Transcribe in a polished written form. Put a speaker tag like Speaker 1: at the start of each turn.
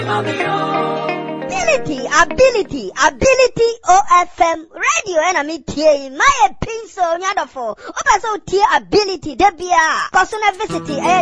Speaker 1: Ability OFM radio and I'm here. My pencil, nyadofo. Opa so ability, debia. Personal visit.